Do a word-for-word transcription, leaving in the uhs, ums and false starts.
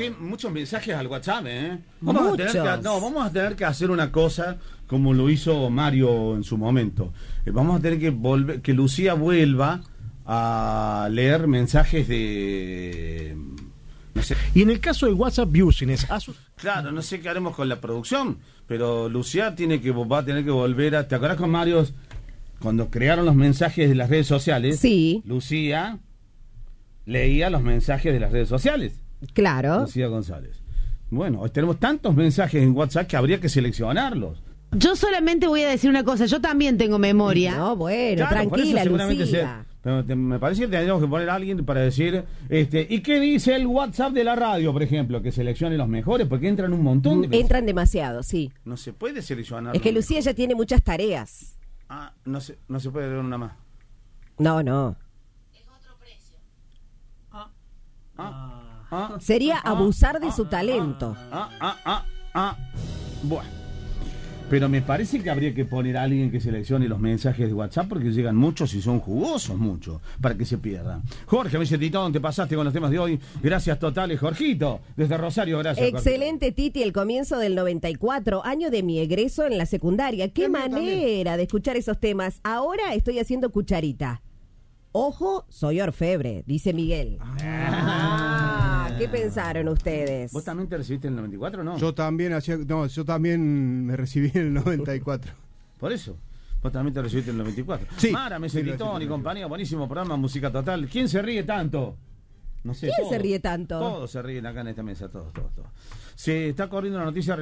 sí, muchos mensajes al WhatsApp, ¿eh? Vamos a, tener que, no, vamos a tener que hacer una cosa como lo hizo Mario en su momento. Eh, vamos a tener que volver, que Lucía vuelva a leer mensajes de... No sé. Y en el caso del WhatsApp Business, sus... claro, no sé qué haremos con la producción, pero Lucía tiene que va a tener que volver a... ¿Te acuerdas con Mario cuando crearon los mensajes de las redes sociales? Sí. Lucía leía los mensajes de las redes sociales. Claro. Lucía González. Bueno, hoy tenemos tantos mensajes en WhatsApp que habría que seleccionarlos. Yo solamente voy a decir una cosa, yo también tengo memoria. No, bueno, Claro, tranquila, Lucía. Sea, pero te, me parece que tendríamos que poner a alguien para decir, este, ¿y qué dice el WhatsApp de la radio, por ejemplo? Que seleccione los mejores, porque entran un montón de mensajes. Entran demasiado, sí. No se puede seleccionar. Es que Lucía ya tiene muchas tareas. Ah, no se, no se puede leer una más. No, no. Es otro precio. Ah, ah, ah, Sería ah, abusar de ah, su talento. Ah, ah, ah, ah. Bueno. Pero me parece que habría que poner a alguien que seleccione los mensajes de WhatsApp porque llegan muchos y son jugosos muchos para que se pierdan. Jorge, me dice Titón, te pasaste con los temas de hoy. Gracias totales, Jorgito. Desde Rosario, gracias. Excelente, Jorgito. Titi, el comienzo del noventa y cuatro, año de mi egreso en la secundaria. Qué manera también de escuchar esos temas. Ahora estoy haciendo cucharita. Ojo, soy orfebre, dice Miguel. Ah, ¿qué pensaron ustedes? ¿Vos también te recibiste en el noventa y cuatro o no? Yo también hacía, no, yo también me recibí en el noventa y cuatro. Por eso. Vos también te recibiste en el noventa y cuatro. Sí. Mara, me Sí, Titón y compañía, buenísimo programa, música total. ¿Quién se ríe tanto? No sé. ¿Quién todos, se ríe tanto? Todos se ríen acá en esta mesa, todos, todos, todos. Se está corriendo una noticia